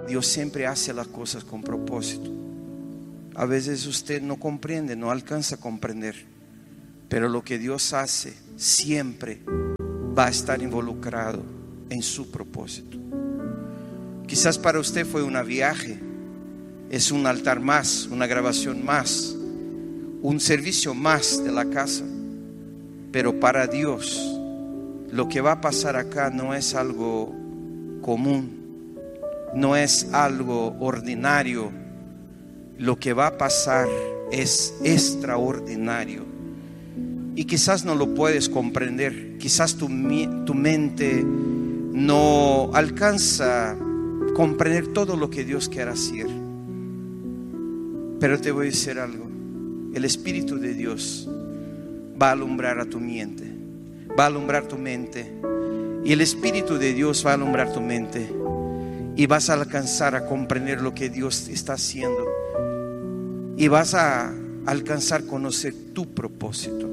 Dios siempre hace las cosas con propósito. A veces usted no comprende, no alcanza a comprender, pero lo que Dios hace siempre va a estar involucrado en su propósito. Quizás para usted fue un viaje, es un altar más, una grabación más, un servicio más de la casa, pero para Dios lo que va a pasar acá no es algo común, no es algo ordinario. Lo que va a pasar es extraordinario. Y quizás no lo puedes comprender, quizás tu mente no alcanza a comprender todo lo que Dios quiere hacer. Pero te voy a decir algo: el Espíritu de Dios va a alumbrar a tu mente, va a alumbrar tu mente, y el Espíritu de Dios va a alumbrar tu mente, y vas a alcanzar a comprender lo que Dios está haciendo, y vas a alcanzar a conocer tu propósito.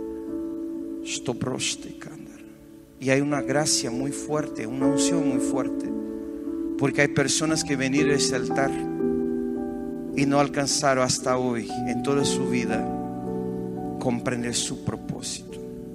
Y hay una gracia muy fuerte, una unción muy fuerte, porque hay personas que vienen a ese altar y no alcanzaron hasta hoy en toda su vida comprender su propósito.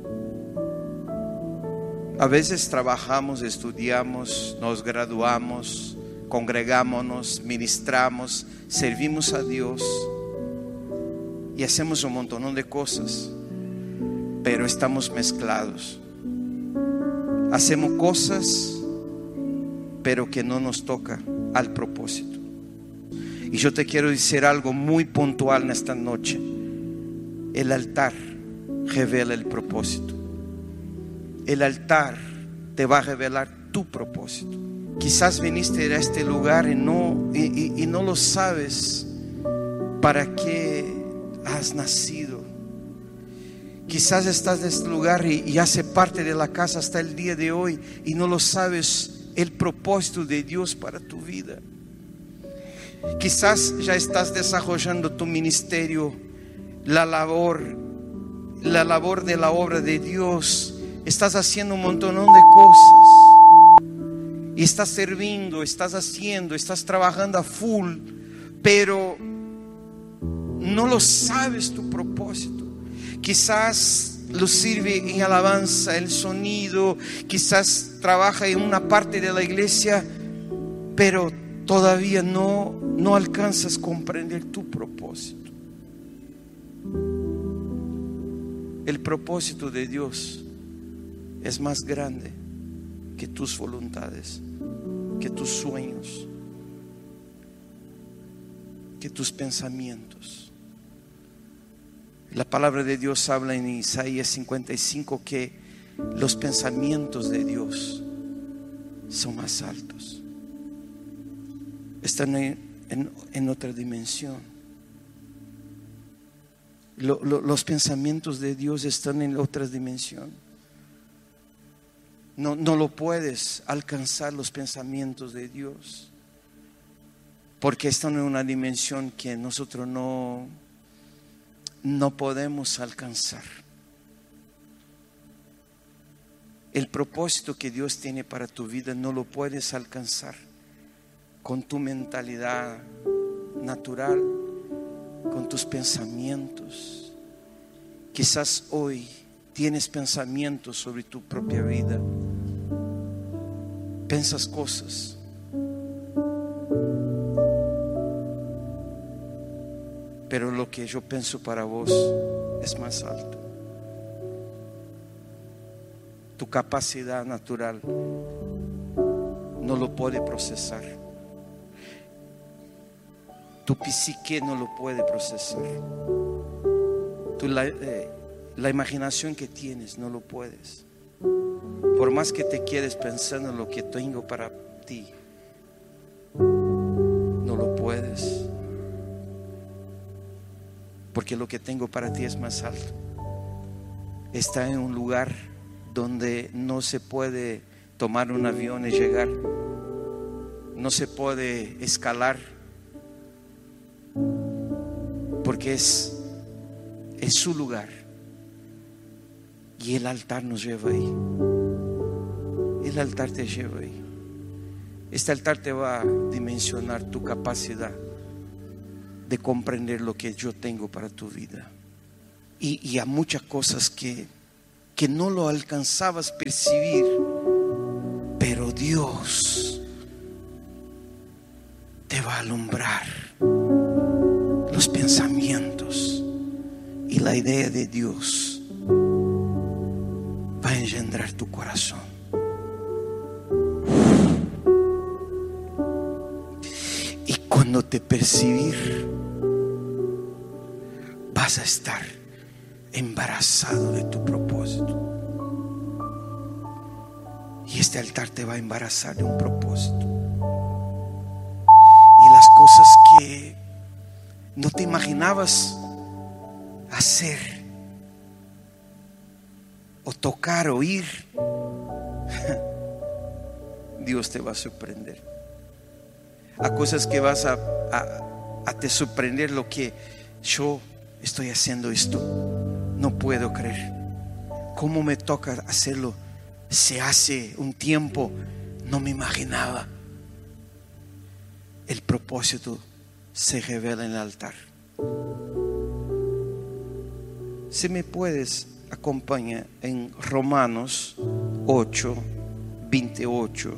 A veces trabajamos, estudiamos, nos graduamos, congregámonos, ministramos, servimos a Dios y hacemos un montón de cosas, pero estamos mezclados. Hacemos cosas, pero que no nos toca al propósito. Y yo te quiero decir algo muy puntual en esta noche: el altar revela el propósito. El altar te va a revelar tu propósito. Quizás viniste a este lugar y no lo sabes para qué has nacido. Quizás estás en este lugar y hace parte de la casa hasta el día de hoy y no lo sabes el propósito de Dios para tu vida. Quizás ya estás desarrollando tu ministerio, la labor de la obra de Dios. Estás haciendo un montón de cosas y estás sirviendo, estás haciendo, estás trabajando a full, pero no lo sabes tu propósito. Quizás lo sirve en alabanza, el sonido, quizás trabaja en una parte de la iglesia, pero todavía no alcanzas a comprender tu propósito. El propósito de Dios es más grande que tus voluntades, que tus sueños, que tus pensamientos. La palabra de Dios habla en Isaías 55 que los pensamientos de Dios son más altos, están en otra dimensión. Los pensamientos de Dios están en otra dimensión. No lo puedes alcanzar, los pensamientos de Dios, porque están en una dimensión que nosotros no podemos alcanzar. El propósito que Dios tiene para tu vida no lo puedes alcanzar con tu mentalidad natural, con tus pensamientos. Quizás hoy tienes pensamientos sobre tu propia vida, piensas cosas, pero lo que yo pienso para vos es más alto. Tu capacidad natural no lo puede procesar, tu psique no lo puede procesar, la imaginación que tienes no lo puedes. Por más que te quedes pensando en lo que tengo para ti, no lo puedes, porque lo que tengo para ti es más alto. Está en un lugar donde no se puede tomar un avión y llegar, no se puede escalar, porque es su lugar. Y el altar nos lleva ahí. El altar te lleva ahí. Este altar te va a dimensionar tu capacidad de comprender lo que yo tengo para tu vida. Y a muchas cosas que no lo alcanzabas a percibir, pero Dios te va a alumbrar los pensamientos, y la idea de Dios va a engendrar tu corazón. Y cuando te percibir, vas a estar embarazado de tu propósito. Y este altar te va a embarazar de un propósito. Y las cosas que no te imaginabas hacer, o tocar, o oír, Dios te va a sorprender. A cosas que vas a te sorprender, lo que yo estoy haciendo esto, no puedo creer. ¿Cómo me toca hacerlo? Se hace un tiempo no me imaginaba. El propósito se revela en el altar. Si me puedes acompañar en Romanos 8, 28.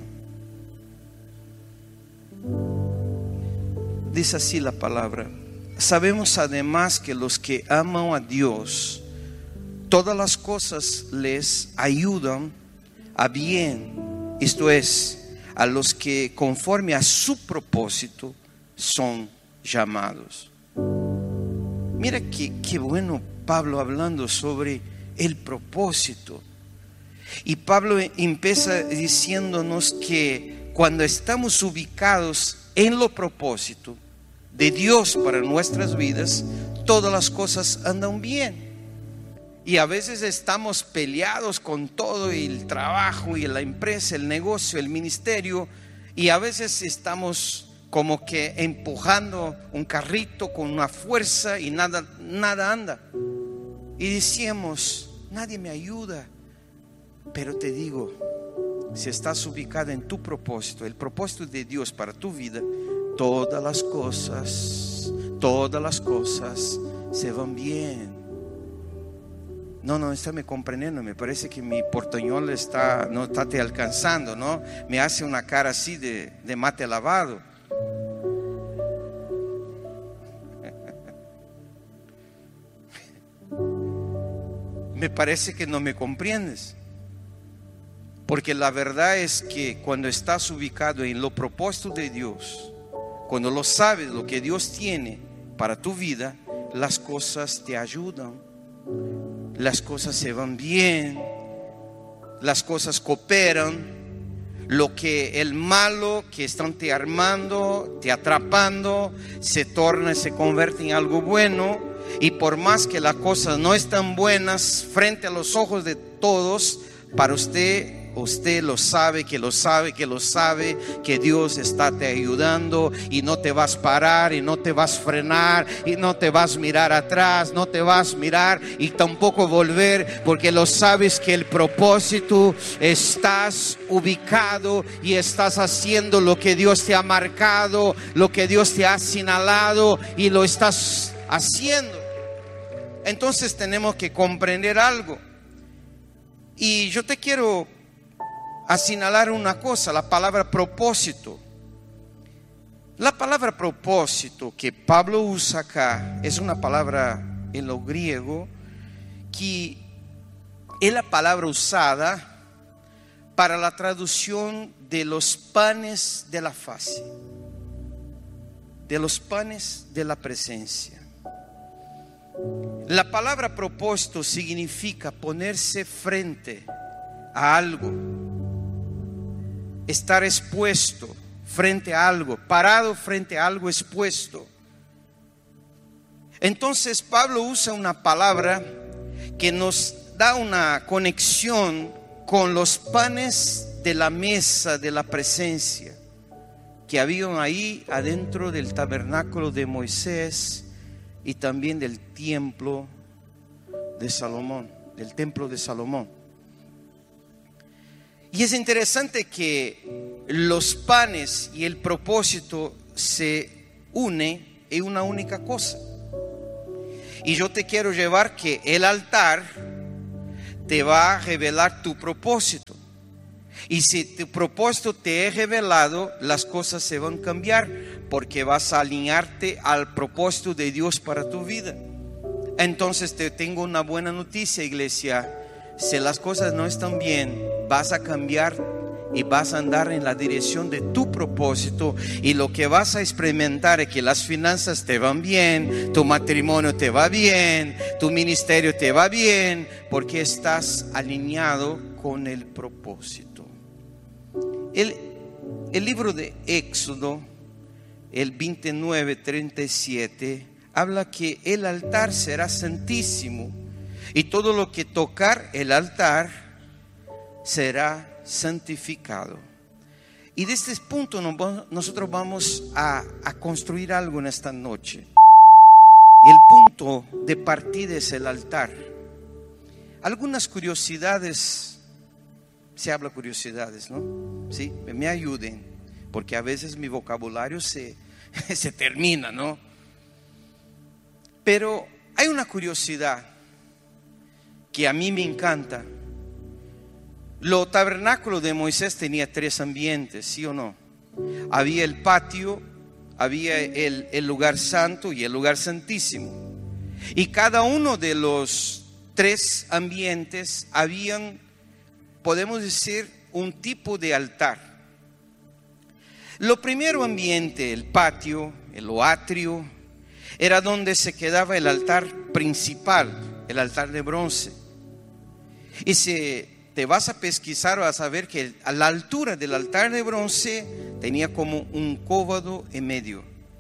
Dice así la palabra: sabemos además que los que aman a Dios, todas las cosas les ayudan a bien, esto es, a los que conforme a su propósito son llamados. Mira qué bueno Pablo hablando sobre el propósito. Y Pablo empieza diciéndonos que cuando estamos ubicados en lo propósito de Dios para nuestras vidas, todas las cosas andan bien. Y a veces estamos peleados con todo, y el trabajo, y la empresa, el negocio, el ministerio, y a veces estamos como que empujando un carrito con una fuerza y nada anda. Y decimos, nadie me ayuda. Pero te digo, si estás ubicada en tu propósito, el propósito de Dios para tu vida, todas las cosas se van bien. No está me comprendiendo. Me parece que mi portuñol no está te alcanzando, ¿no? Me hace una cara así de mate lavado. Me parece que no me comprendes. Porque la verdad es que cuando estás ubicado en lo propósito de Dios, cuando lo sabes, lo que Dios tiene para tu vida, las cosas te ayudan, las cosas se van bien, las cosas cooperan. Lo que el malo que están te armando, te atrapando, se convierte en algo bueno. Y por más que las cosas no están buenas frente a los ojos de todos, para usted lo sabe, que Dios está te ayudando, y no te vas a parar, y no te vas a frenar, y no te vas a mirar atrás, no te vas a mirar y tampoco volver, porque lo sabes que el propósito, estás ubicado y estás haciendo lo que Dios te ha marcado, lo que Dios te ha señalado, y lo estás haciendo. Entonces tenemos que comprender algo. Y yo te quiero señalar una cosa: la palabra propósito. La palabra propósito que Pablo usa acá es una palabra en lo griego que es la palabra usada para la traducción de los panes de la fase, de los panes de la presencia. La palabra propósito significa ponerse frente a algo, estar expuesto frente a algo, parado frente a algo expuesto. Entonces Pablo usa una palabra que nos da una conexión con los panes de la mesa de la presencia que habían ahí adentro del tabernáculo de Moisés y también del templo de Salomón, Y es interesante que los panes y el propósito se unen en una única cosa. Y yo te quiero llevar que el altar te va a revelar tu propósito. Y si tu propósito te es revelado, las cosas se van a cambiar, porque vas a alinearte al propósito de Dios para tu vida. Entonces te tengo una buena noticia, iglesia. Si las cosas no están bien, vas a cambiar y vas a andar en la dirección de tu propósito, y lo que vas a experimentar es que las finanzas te van bien, tu matrimonio te va bien, tu ministerio te va bien, porque estás alineado con el propósito. El libro de Éxodo, el 29:37, habla que el altar será santísimo, y todo lo que tocar el altar será santificado. Y desde este punto nosotros vamos a construir algo en esta noche. Y el punto de partida es el altar. Algunas curiosidades, se habla curiosidades, ¿no? Sí, me ayuden, porque a veces mi vocabulario se termina, ¿no? Pero hay una curiosidad que a mí me encanta. Lo tabernáculo de Moisés tenía 3 ambientes, ¿sí o no? Había el patio, había el lugar santo y el lugar santísimo. Y cada uno de los 3 ambientes habían, podemos decir, un tipo de altar. Lo primero ambiente, el patio, el atrio, era donde se quedaba el altar principal, el altar de bronce. Y si te vas a pesquisar, vas a ver que a la altura del altar de bronce tenía como un cóvado en medio.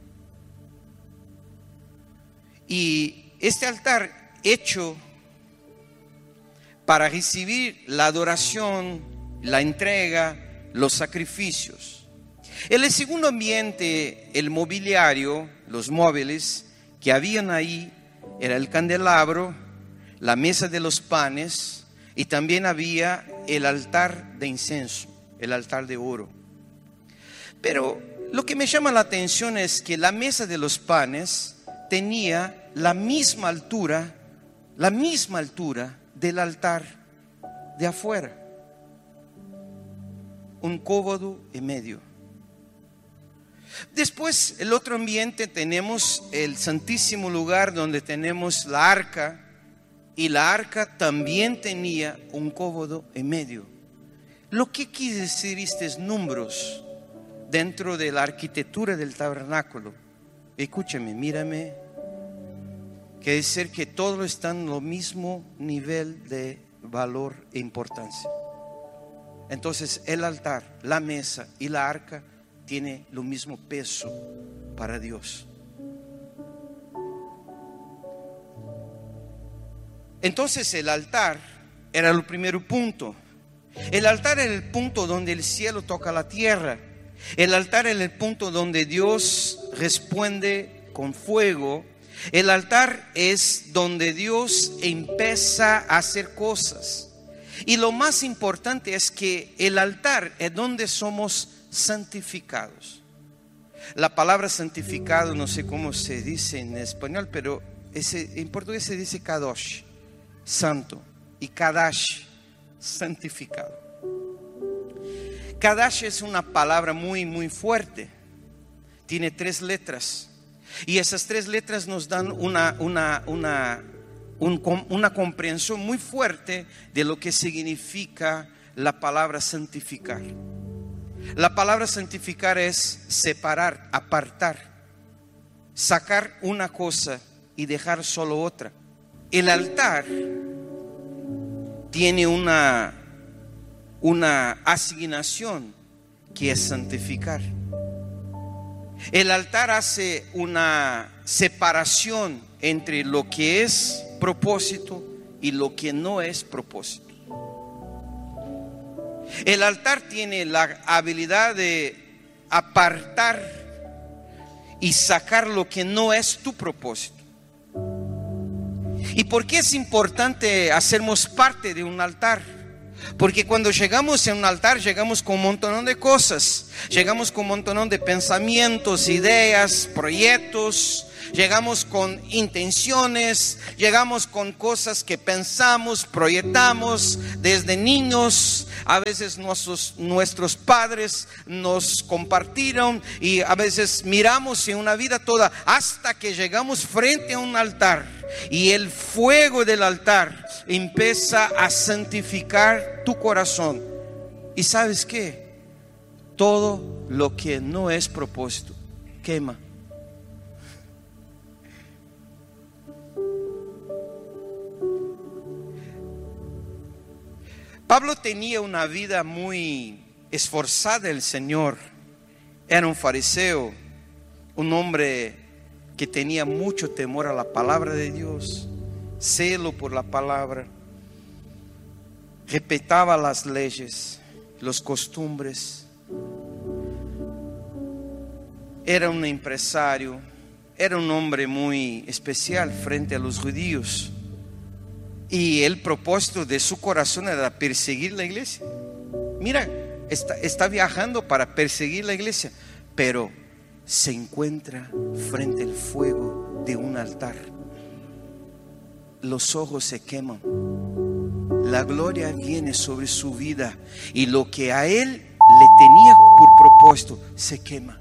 Y este altar hecho para recibir la adoración, la entrega, los sacrificios. En el segundo ambiente, el mobiliario, los móviles que habían ahí, era el candelabro, la mesa de los panes, y también había el altar de incienso, el altar de oro. Pero lo que me llama la atención es que la mesa de los panes tenía la misma altura del altar de afuera. Un cóvado en medio. Después, el otro ambiente, tenemos el santísimo lugar donde tenemos la arca. Y la arca también tenía un cóvado en medio. Lo que quiere decir estos números dentro de la arquitectura del tabernáculo? Escúchame, mírame. Quiere decir que todo está en lo mismo nivel de valor e importancia. Entonces el altar, la mesa y la arca tienen lo mismo peso para Dios. Entonces el altar era el primer punto. El altar era el punto donde el cielo toca la tierra. El altar era el punto donde Dios responde con fuego. El altar es donde Dios empieza a hacer cosas. Y lo más importante es que el altar es donde somos santificados. La palabra santificado, no sé cómo se dice en español, pero en portugués se dice kadosh, santo, y kadash, santificado. Kadash es una palabra muy fuerte. Tiene 3 letras. Y esas 3 letras nos dan una comprensión muy fuerte de lo que significa la palabra santificar. La palabra santificar es separar, apartar, sacar una cosa y dejar solo otra. El altar tiene una asignación que es santificar. El altar hace una separación entre lo que es propósito y lo que no es propósito. El altar tiene la habilidad de apartar y sacar lo que no es tu propósito. ¿Y por qué es importante hacernos parte de un altar? Porque cuando llegamos a un altar, llegamos con un montón de cosas. Llegamos con un montón de pensamientos, ideas, proyectos. Llegamos con intenciones. Llegamos con cosas que pensamos, proyectamos desde niños. A veces nuestros padres nos compartieron. Y a veces miramos en una vida toda hasta que llegamos frente a un altar. Y el fuego del altar empieza a santificar tu corazón. ¿Y sabes qué? Todo lo que no es propósito quema. Pablo tenía una vida muy esforzada el Señor. Era un fariseo, un hombre que tenía mucho temor a la palabra de Dios, celo por la palabra, respetaba las leyes, las costumbres. Era un empresario, era un hombre muy especial frente a los judíos. Y el propósito de su corazón era perseguir la iglesia. Mira, está viajando para perseguir la iglesia, pero se encuentra frente al fuego de un altar. Los ojos se queman. La gloria viene sobre su vida. Y lo que a él le tenía por propósito se quema.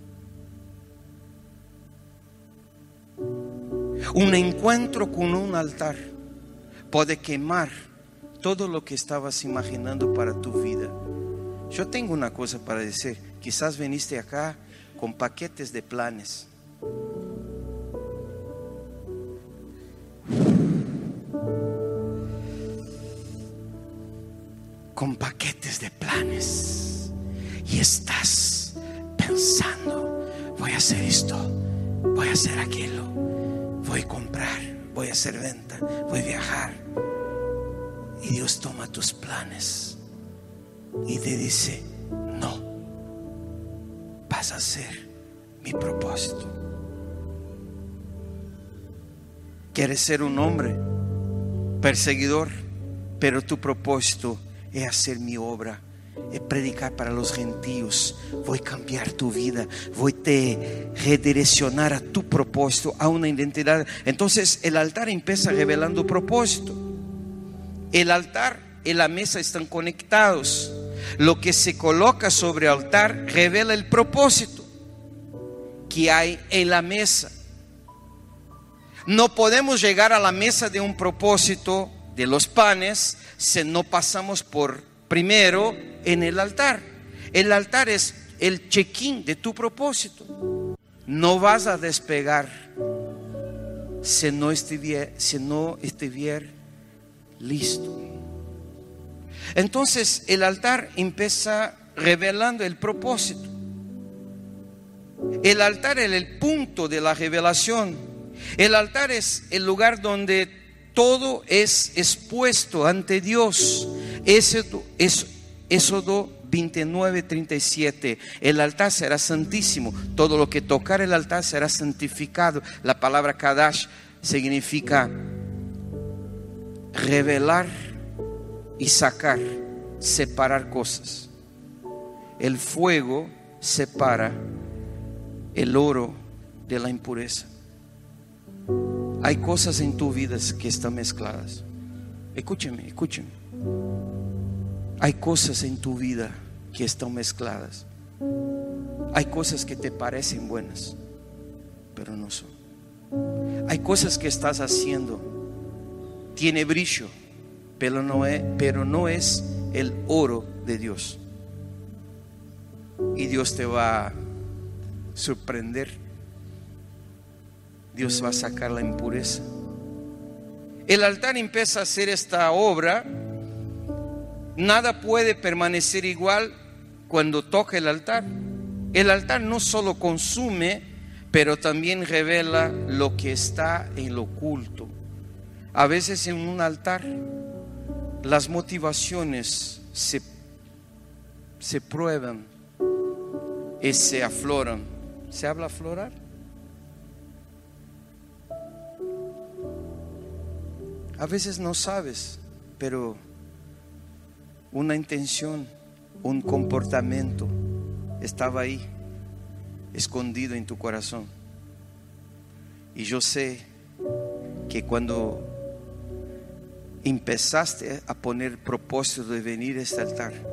Un encuentro con un altar puede quemar todo lo que estabas imaginando para tu vida. Yo tengo una cosa para decir. Quizás viniste acá con paquetes de planes. Con paquetes de planes. Y estás pensando, voy a hacer esto, voy a hacer aquello, voy a comprar, voy a hacer venta, voy a viajar. Y Dios toma tus planes y te dice, no, vas a hacer mi propósito. Quieres ser un hombre perseguidor, pero tu propósito es hacer mi obra, es predicar para los gentiles. Voy a cambiar tu vida, voy a redireccionar a tu propósito, a una identidad. Entonces el altar empieza revelando propósito. El altar y la mesa están conectados. Lo que se coloca sobre el altar revela el propósito que hay en la mesa. No podemos llegar a la mesa de un propósito de los panes si no pasamos por primero en el altar. El altar es el check-in de tu propósito. No vas a despegar si no estuviera listo. Entonces el altar empieza revelando el propósito. El altar es el punto de la revelación. El altar es el lugar donde todo es expuesto ante Dios. Éxodo 29:37. El altar será santísimo. Todo lo que tocar el altar será santificado. La palabra Kadash significa revelar y sacar, separar cosas. El fuego separa el oro de la impureza. Hay cosas en tu vida que están mezcladas. Escúcheme. Hay cosas en tu vida que están mezcladas. Hay cosas que te parecen buenas, pero no son. Hay cosas que estás haciendo, tiene brillo, pero no es el oro de Dios. Y Dios te va a sorprender. Dios va a sacar la impureza. El altar empieza a hacer esta obra. Nada puede permanecer igual cuando toca el altar. El altar no solo consume, pero también revela lo que está en lo oculto. A veces en un altar las motivaciones se prueban y se afloran. ¿Se habla aflorar? A veces no sabes, pero una intención, un comportamiento estaba ahí, escondido en tu corazón. Y yo sé que cuando empezaste a poner propósito de venir a este altar,